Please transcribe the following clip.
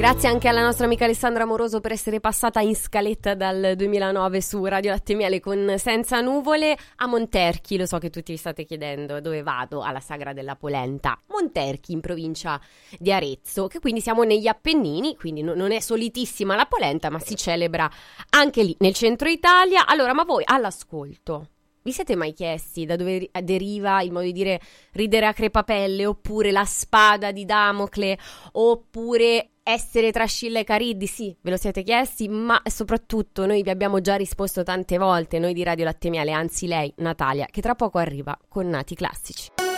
Grazie anche alla nostra amica Alessandra Moroso per essere passata in scaletta dal 2009 su Radio Latte e Miele con Senza Nuvole. A Monterchi, lo so che tutti vi state chiedendo dove vado, alla Sagra della Polenta. Monterchi, in provincia di Arezzo, che quindi siamo negli Appennini, quindi non è solitissima la polenta, ma si celebra anche lì, nel centro Italia. Allora, ma voi all'ascolto vi siete mai chiesti da dove deriva il modo di dire ridere a crepapelle, oppure la spada di Damocle, oppure essere tra Scilla e Cariddi? Sì, ve lo siete chiesti, ma soprattutto noi vi abbiamo già risposto tante volte, noi di Radio Latte e Miele, anzi lei, Natalia, che tra poco arriva con Nati Classici.